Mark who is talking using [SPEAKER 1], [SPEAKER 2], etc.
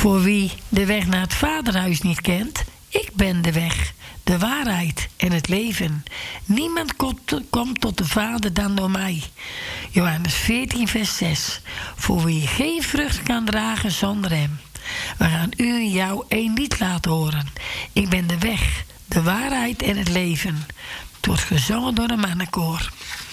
[SPEAKER 1] Voor wie de weg naar het vaderhuis niet kent, ik ben de weg, de waarheid en het leven. Niemand komt tot de Vader dan door mij. Johannes 14 vers 6. Voor wie geen vrucht kan dragen zonder hem. We gaan u en jou één lied laten horen. Ik ben de weg, de waarheid en het leven. Het wordt gezongen door een mannenkoor.